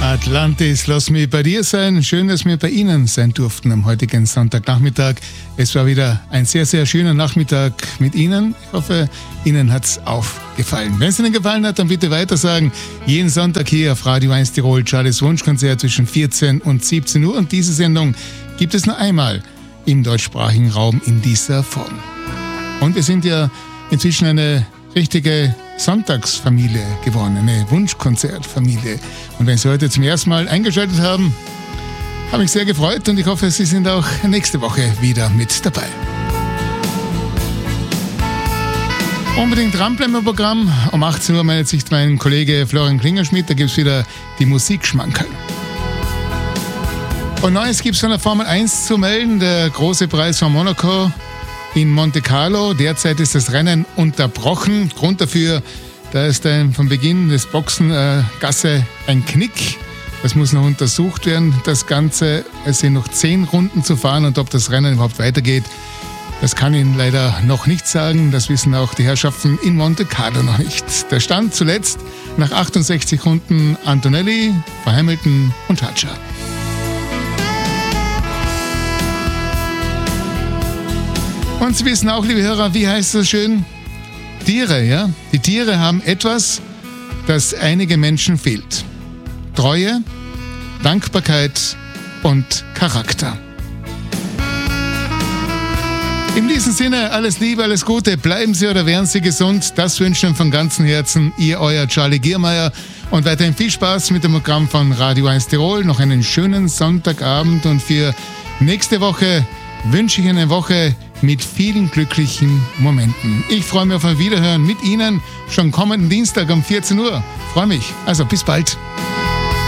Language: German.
Atlantis, lass mich bei dir sein. Schön, dass wir bei Ihnen sein durften am heutigen Sonntagnachmittag. Es war wieder ein sehr, sehr schöner Nachmittag mit Ihnen. Ich hoffe, Ihnen hat es aufgefallen. Wenn es Ihnen gefallen hat, dann bitte weitersagen. Jeden Sonntag hier auf Radio 1 Tirol, Charlies Wunschkonzert zwischen 14 und 17 Uhr. Und diese Sendung gibt es nur einmal im deutschsprachigen Raum in dieser Form. Und wir sind ja inzwischen eine richtige Sonntagsfamilie geworden, eine Wunschkonzertfamilie. Und wenn Sie heute zum ersten Mal eingeschaltet haben, habe ich sehr gefreut und ich hoffe, Sie sind auch nächste Woche wieder mit dabei. Unbedingt dranbleiben im Programm. Um 18 Uhr meldet sich mein Kollege Florian Klingerschmidt, da gibt es wieder die Musikschmankerl. Und Neues gibt es von der Formel 1 zu melden, der große Preis von Monaco in Monte Carlo. Derzeit ist das Rennen unterbrochen. Grund dafür, da ist vom Beginn des Boxengasse ein Knick. Das muss noch untersucht werden. Das Ganze, es sind noch 10 Runden zu fahren und ob das Rennen überhaupt weitergeht, das kann ich Ihnen leider noch nicht sagen. Das wissen auch die Herrschaften in Monte Carlo noch nicht. Der Stand zuletzt nach 68 Runden Antonelli, Hamilton und Hadjar. Und Sie wissen auch, liebe Hörer, wie heißt das schön? Tiere, ja? Die Tiere haben etwas, das einigen Menschen fehlt. Treue, Dankbarkeit und Charakter. In diesem Sinne, alles Liebe, alles Gute, bleiben Sie oder werden Sie gesund. Das wünschen von ganzem Herzen Ihr, euer Charlie Giermeier. Und weiterhin viel Spaß mit dem Programm von Radio 1 Tirol. Noch einen schönen Sonntagabend und für nächste Woche wünsche ich eine Woche mit vielen glücklichen Momenten. Ich freue mich auf ein Wiederhören mit Ihnen schon kommenden Dienstag um 14 Uhr. Freue mich. Also bis bald.